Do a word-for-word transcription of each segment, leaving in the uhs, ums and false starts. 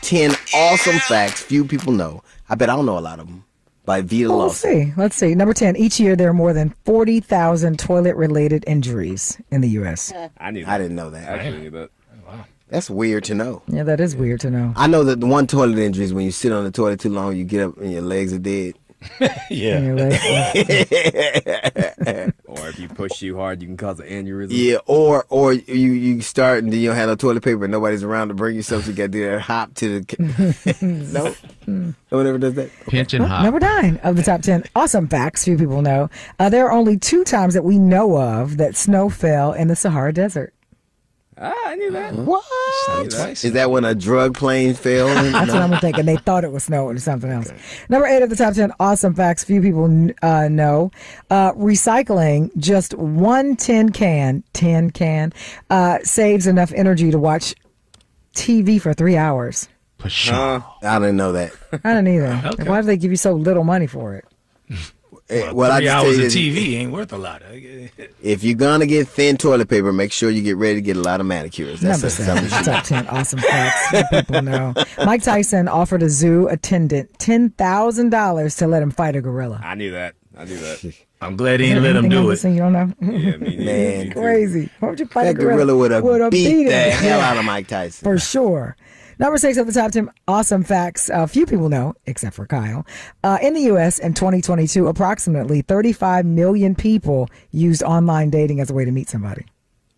ten awesome facts few people know. I bet I don't know a lot of them. By Vida Well, Lawson. let's see. Let's see. Number ten. Each year, there are more than forty thousand toilet-related injuries in the U S. I knew. That. I didn't know that. I actually knew that. That's weird to know. Yeah, that is weird to know. I know that the one toilet injury is when you sit on the toilet too long, you get up and your legs are dead. Yeah. In your legs. Or if you push too hard, you can cause an aneurysm. Yeah, or or you you start and then you don't have no toilet paper and nobody's around to bring you something. So you got to do that hop to the. No, no one ever does that. Pinch and hop. Number nine of the top ten awesome facts few people know. Uh, there are only two times that we know of that snow fell in the Sahara Desert. Ah, I knew that. What? Twice. Is that when a drug plane fell? That's what I'm thinking. They thought it was snow or something else. Number eight of the top ten awesome facts few people uh, know. Uh, recycling just one tin can, tin can, uh, saves enough energy to watch T V for three hours. Pshaw. I didn't know that. I don't either. Okay. Why do they give you so little money for it? Eh, well, I Three just tell hours you of this, T V ain't worth a lot. if you're gonna get thin toilet paper, make sure you get ready to get a lot of manicures. That's Number a- seven, something you top ten awesome facts that people know. Mike Tyson offered a zoo attendant ten thousand dollars to let him fight a gorilla. I knew that. I knew that. I'm glad he didn't let him Anything do on it. this thing you don't know? Yeah, me neither. Man, Crazy. Why would you fight that a gorilla? gorilla would have Would've beat beat him. the hell Yeah. out of Mike Tyson. For sure. Number six of the top ten awesome facts uh, few people know, except for Kyle. Uh, in the U S in twenty twenty-two, approximately thirty-five million people used online dating as a way to meet somebody.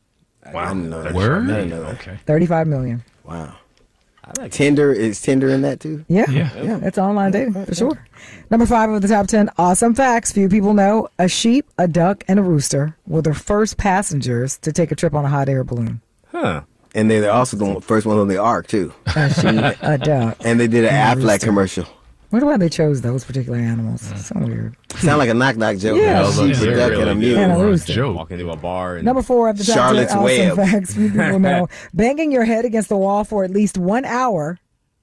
I didn't know that. Word? I didn't know that. Okay. thirty-five million. Wow. I like Tinder is Tinder in that too? Yeah, Yeah. yeah, it's online dating for sure. Number five of the top ten awesome facts few people know. A sheep, a duck, and a rooster were the first passengers to take a trip on a hot air balloon. Huh. And they're also the first one on the Ark too. A sheep, a duck. And they did an And a Affleck rooster. commercial. Wonder why they chose those particular animals. So weird. Sound like a knock knock joke. Yeah. A sheep, Yeah, a duck, really and a do. mule. And a Or a rooster. joke. Walk into a bar and Number four of the top Charlotte's ten awesome Web. facts few people know. Banging your head against the wall for at least one hour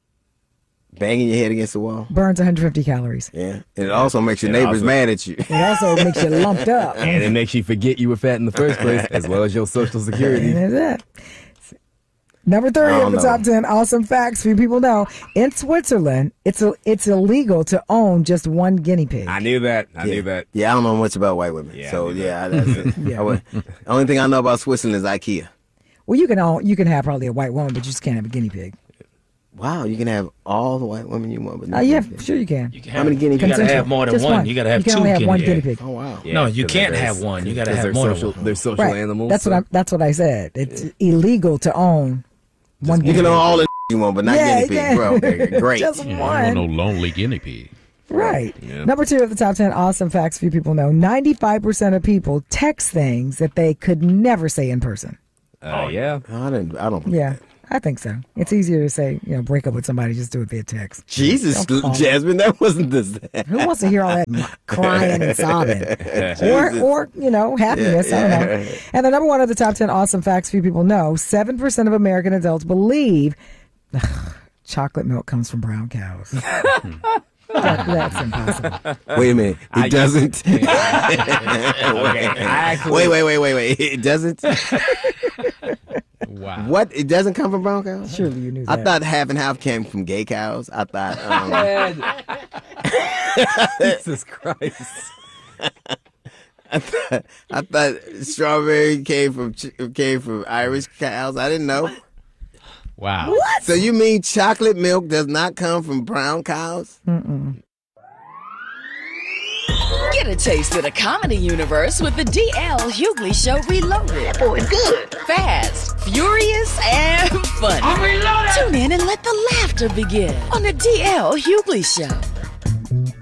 Banging your head against the wall. burns one hundred fifty calories. Yeah. And it also makes your It neighbors also- mad at you. It also makes you lumped up. and it makes you forget you were fat in the first place, as well as your social security. And that's it. Number three I of don't the know. top ten awesome facts few people know. In Switzerland, it's a, it's illegal to own just one guinea pig. I knew that. I yeah. knew that. Yeah, I don't know much about white women. Yeah, I so knew yeah, that's it. Yeah. I would, the only thing I know about Switzerland is IKEA. Well, you can own, you can have probably a white woman, but you just can't have a guinea pig. Wow, you can have all the white women you want, but Uh, no yeah, guinea pig. sure you can. You can How have, many guinea You gotta pigs? have more than Just one. You gotta have you can two only have guinea one pigs. guinea pig. Oh wow. Yeah, No, you 'cause can't they're- have one. You gotta 'cause have they're more than social, one. They're social Right. animals. That's so- what I that's what I said. It's illegal to own one You guinea can pig. own all the you want, but not Yeah, guinea pig, yeah. bro. Okay, great. Just Yeah, I one. don't want no lonely guinea pig. Right. Yeah. Number two of the top ten awesome facts few people know. ninety-five percent of people text things that they could never say in person. Uh, yeah. I don't. I don't. Yeah, I think so. It's easier to say, you know, break up with somebody, just do it via text. Jesus, Don't fall. Jasmine, that wasn't this. Who wants to hear all that crying and sobbing? Or, or, you know, happiness. I don't know. And the number one of the top ten awesome facts few people know, seven percent of American adults believe chocolate milk comes from brown cows. That- that's impossible. Wait a minute. It I- doesn't. Okay. I actually, wait, wait, wait, wait, wait. It doesn't. Wow. What? It doesn't come from brown cows? Surely you knew I that. thought half and half came from gay cows. I thought. Um, Jesus Christ. I thought, I thought strawberry came from ch- came from Irish cows. I didn't know. Wow. So you mean chocolate milk does not come from brown cows? Get a taste of the comedy universe with the D L Hughley Show Reloaded. That boy good. Fast, furious, and funny. I'm reloaded. Tune in and let the laughter begin on the D L Hughley Show.